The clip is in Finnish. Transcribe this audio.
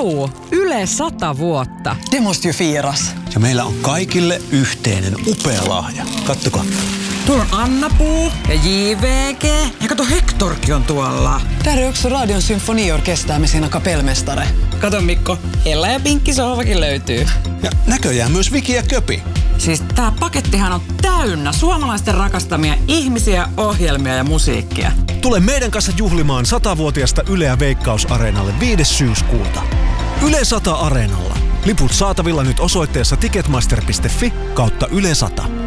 Yle 100 vuotta. Det måste ju firas. Ja meillä on kaikille yhteinen upea lahja. Kattokaa. Tuolla on Anna-Puu ja JVG. Ja kato, Hektorkin on tuolla. Där är också Radion symfoniorkester med sina kapellmästare. Kato Mikko, Ella ja Pinkki sohvakin löytyy. Ja näköjään myös Viki ja Köpi. Siis tää pakettihan on täynnä suomalaisten rakastamia ihmisiä, ohjelmia ja musiikkia. Tule meidän kanssa juhlimaan 100-vuotiasta Yleä Veikkaus-areenalle 5. syyskuuta. Yle 100 Areenalla. Liput saatavilla nyt osoitteessa ticketmaster.fi/Yle 100.